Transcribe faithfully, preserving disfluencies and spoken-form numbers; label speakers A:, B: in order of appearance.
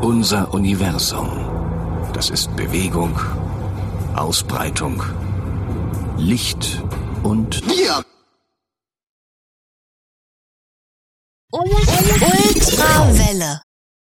A: Unser Universum, das ist Bewegung, Ausbreitung, Licht und
B: wir.
C: Ultrawelle.